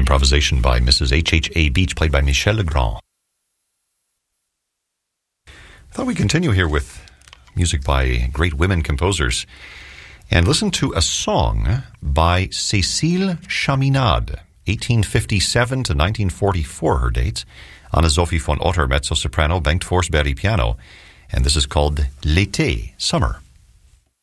improvisation by Mrs. H.H.A. Beach, played by Michel Legrand. I thought we'd continue here with music by great women composers and listen to a song by Cécile Chaminade, 1857 to 1944, her dates. Anne-Sophie von Otter, mezzo-soprano, Bengt Forsberg, piano. And this is called L'été, Summer.